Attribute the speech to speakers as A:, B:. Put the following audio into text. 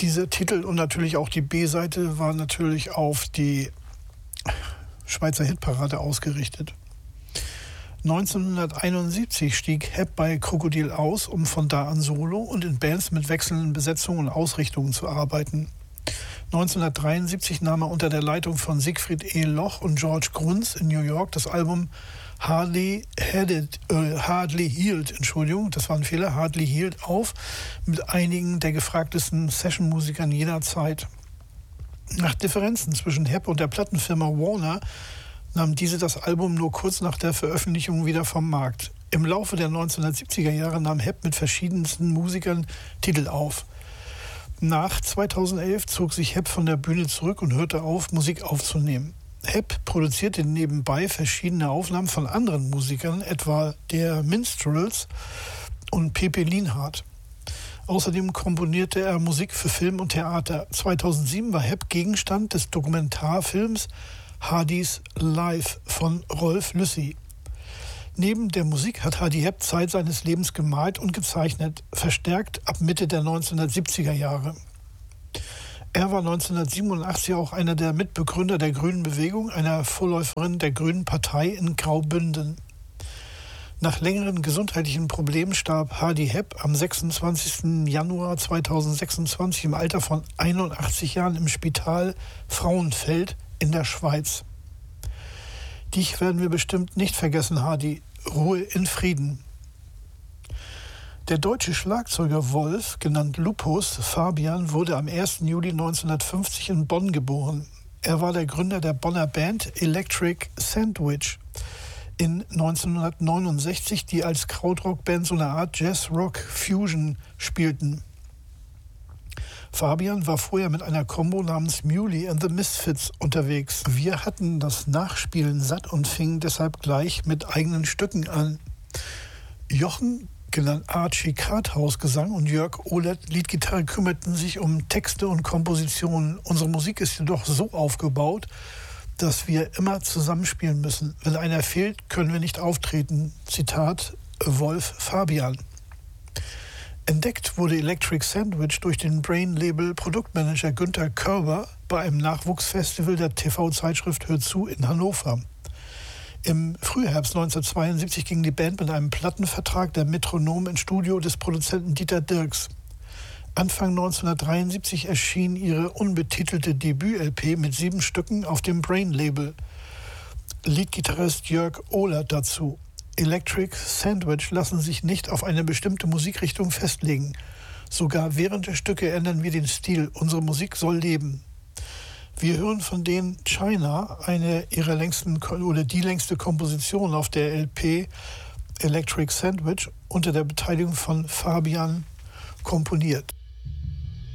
A: Dieser Titel und natürlich auch die B-Seite war natürlich auf die Schweizer Hitparade ausgerichtet. 1971 stieg Hepp bei Krokodil aus, um von da an solo und in Bands mit wechselnden Besetzungen und Ausrichtungen zu arbeiten. 1973 nahm er unter der Leitung von Siegfried E. Loch und George Gruntz in New York das Album Hardly Healed auf, mit einigen der gefragtesten Sessionmusikern jener Zeit. Nach Differenzen zwischen Hepp und der Plattenfirma Warner nahm diese das Album nur kurz nach der Veröffentlichung wieder vom Markt. Im Laufe der 1970er Jahre nahm Hepp mit verschiedensten Musikern Titel auf. Nach 2011 zog sich Hepp von der Bühne zurück und hörte auf, Musik aufzunehmen. Hepp produzierte nebenbei verschiedene Aufnahmen von anderen Musikern, etwa der Minstrels und Pepe Lienhardt. Außerdem komponierte er Musik für Film und Theater. 2007 war Hepp Gegenstand des Dokumentarfilms Hardys Live von Rolf Lüssi. Neben der Musik hat Hardy Hepp Zeit seines Lebens gemalt und gezeichnet, verstärkt ab Mitte der 1970er Jahre. Er war 1987 auch einer der Mitbegründer der Grünen Bewegung, einer Vorläuferin der Grünen Partei in Graubünden. Nach längeren gesundheitlichen Problemen starb Hardy Hepp am 26. Januar 2026 im Alter von 81 Jahren im Spital Frauenfeld in der Schweiz. Dich werden wir bestimmt nicht vergessen, Hardy. Ruhe in Frieden. Der deutsche Schlagzeuger Wolf, genannt Lupus Fabian, wurde am 1. Juli 1950 in Bonn geboren. Er war der Gründer der Bonner Band Electric Sandwich in 1969, die als Krautrock-Band so eine Art Jazz-Rock-Fusion spielten. Fabian war vorher mit einer Combo namens Muley and the Misfits unterwegs. Wir hatten das Nachspielen satt und fingen deshalb gleich mit eigenen Stücken an. Jochen, genannt Archie Karthaus, Gesang und Jörg Ohlert, Leadgitarre, kümmerten sich um Texte und Kompositionen. Unsere Musik ist jedoch so aufgebaut, dass wir immer zusammenspielen müssen. Wenn einer fehlt, können wir nicht auftreten. Zitat Wolf Fabian. Entdeckt wurde Electric Sandwich durch den Brain-Label-Produktmanager Günther Körber bei einem Nachwuchsfestival der TV-Zeitschrift Hör zu in Hannover. Im Frühherbst 1972 ging die Band mit einem Plattenvertrag der Metronom ins Studio des Produzenten Dieter Dirks. Anfang 1973 erschien ihre unbetitelte Debüt-LP mit 7 Stücken auf dem Brain-Label. Leadgitarrist Jörg Ohlert dazu. Electric Sandwich lassen sich nicht auf eine bestimmte Musikrichtung festlegen. Sogar während der Stücke ändern wir den Stil. Unsere Musik soll leben. Wir hören von denen China, eine ihrer längsten oder die längste Komposition auf der LP Electric Sandwich, unter der Beteiligung von Fabian komponiert.